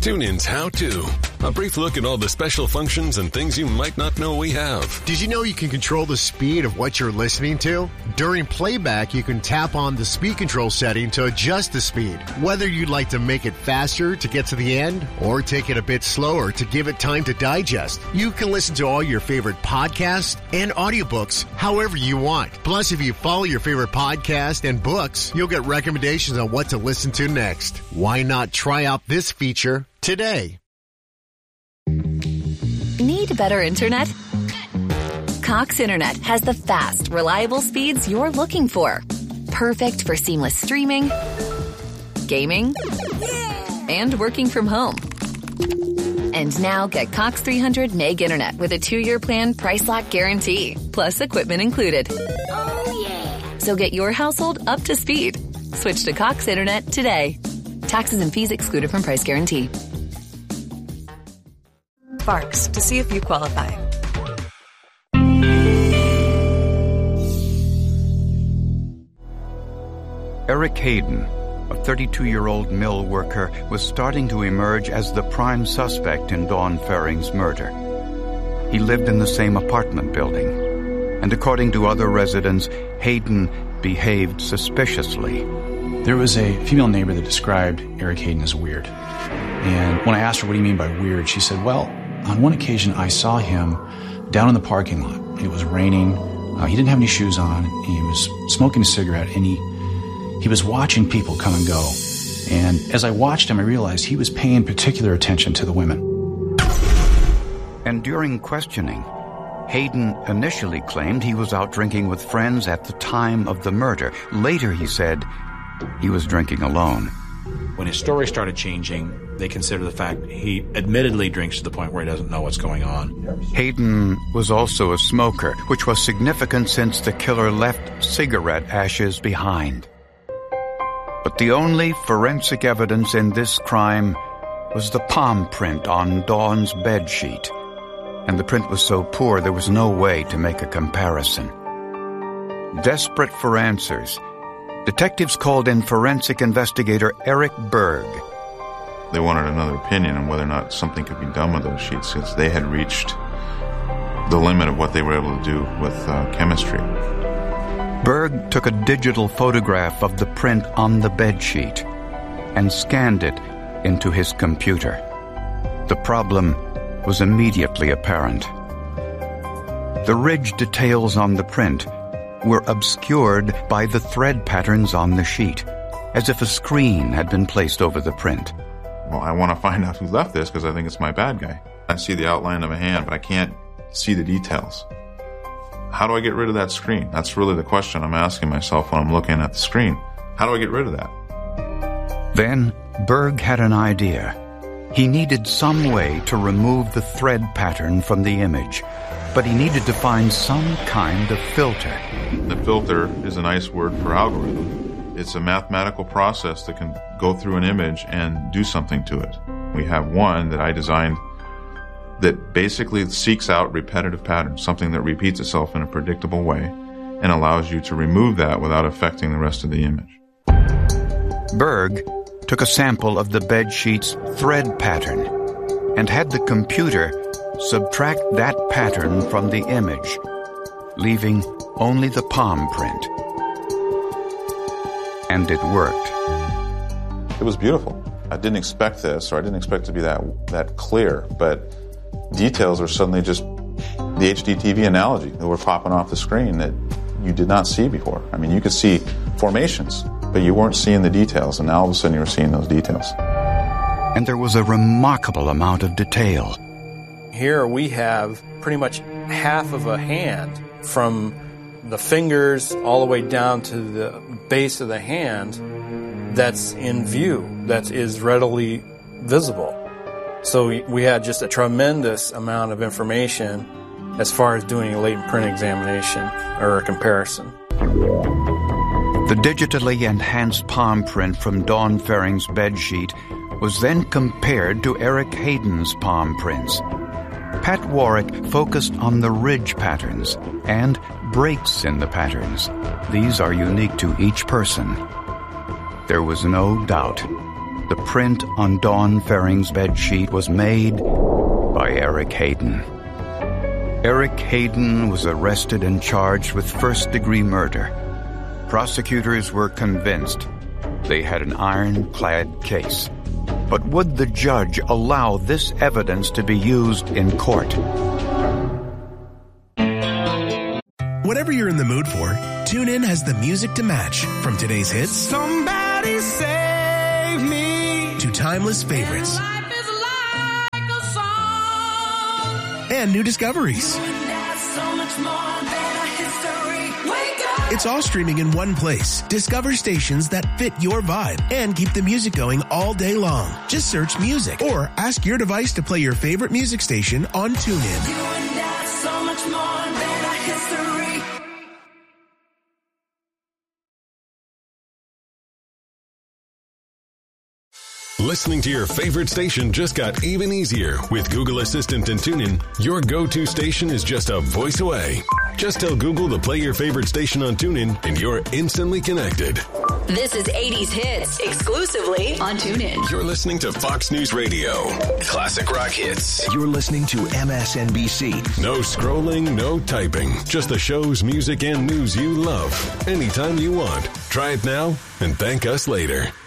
TuneIn's How To. A brief look at all the special functions and things you might not know we have. Did you know you can control the speed of what you're listening to? During playback, you can tap on the speed control setting to adjust the speed. Whether you'd like to make it faster to get to the end or take it a bit slower to give it time to digest, you can listen to all your favorite podcasts and audiobooks however you want. Plus, if you follow your favorite podcast and books, you'll get recommendations on what to listen to next. Why not try out this feature today? Need better internet? Cox Internet has the fast, reliable speeds you're looking for. Perfect for seamless streaming, gaming, and working from home. And now get Cox 300 meg internet with a 2-year plan price lock guarantee, plus equipment included. Oh, yeah. So get your household up to speed. Switch to Cox Internet today. Taxes and fees excluded from price guarantee. Barks to see if you qualify. Eric Hayden, a 32-year-old mill worker, was starting to emerge as the prime suspect in Dawn Fering's murder. He lived in the same apartment building, and according to other residents, Hayden behaved suspiciously. There was a female neighbor that described Eric Hayden as weird. And when I asked her, what do you mean by weird? She said, well, on one occasion I saw him down in the parking lot. It was raining. He didn't have any shoes on. He was smoking a cigarette, and he was watching people come and go. And as I watched him, I realized he was paying particular attention to the women. And during questioning, Hayden initially claimed he was out drinking with friends at the time of the murder. Later, he said he was drinking alone. When his story started changing, they consider the fact he admittedly drinks to the point where he doesn't know what's going on. Hayden was also a smoker, which was significant since the killer left cigarette ashes behind. But the only forensic evidence in this crime was the palm print on Dawn's bedsheet. And the print was so poor there was no way to make a comparison. Desperate for answers, detectives called in forensic investigator Eric Berg. They wanted another opinion on whether or not something could be done with those sheets, since they had reached the limit of what they were able to do with chemistry. Berg took a digital photograph of the print on the bedsheet and scanned it into his computer. The problem was immediately apparent. The ridge details on the print were obscured by the thread patterns on the sheet, as if a screen had been placed over the print. Well, I want to find out who left this because I think it's my bad guy. I see the outline of a hand, but I can't see the details. How do I get rid of that screen? That's really the question I'm asking myself when I'm looking at the screen. How do I get rid of that? Then Berg had an idea. He needed some way to remove the thread pattern from the image, but he needed to find some kind of filter. The filter is a nice word for algorithm. It's a mathematical process that can go through an image and do something to it. We have one that I designed that basically seeks out repetitive patterns, something that repeats itself in a predictable way and allows you to remove that without affecting the rest of the image. Berg took a sample of the bedsheet's thread pattern and had the computer subtract that pattern from the image, leaving only the palm print. And it worked. It was beautiful. I didn't expect this, or I didn't expect it to be that clear, but details are suddenly just the HD TV analogy that were popping off the screen that you did not see before. I mean, you could see formations, but you weren't seeing the details, and now all of a sudden you were seeing those details. And there was a remarkable amount of detail. Here we have pretty much half of a hand, from the fingers all the way down to the base of the hand, that's in view, that is readily visible. So we had just a tremendous amount of information as far as doing a latent print examination or a comparison. The digitally enhanced palm print from Dawn Fering's bedsheet was then compared to Eric Hayden's palm prints. Pat Warwick focused on the ridge patterns and breaks in the patterns. These are unique to each person. There was no doubt. The print on Dawn Fearing's bedsheet was made by Eric Hayden. Eric Hayden was arrested and charged with first-degree murder. Prosecutors were convinced they had an ironclad case. But would the judge allow this evidence to be used in court? Whatever you're in the mood for, TuneIn has the music to match. From today's hits, Somebody Save Me, to timeless favorites. Life is like a song. And new discoveries. So much more than a history. Wake up. It's all streaming in one place. Discover stations that fit your vibe and keep the music going all day long. Just search music or ask your device to play your favorite music station on TuneIn. You and I, so much more than a history. Listening to your favorite station just got even easier. With Google Assistant and TuneIn, your go-to station is just a voice away. Just tell Google to play your favorite station on TuneIn, and you're instantly connected. This is 80s Hits, exclusively on TuneIn. You're listening to Fox News Radio. Classic rock hits. You're listening to MSNBC. No scrolling, no typing. Just the shows, music, and news you love. Anytime you want. Try it now and thank us later.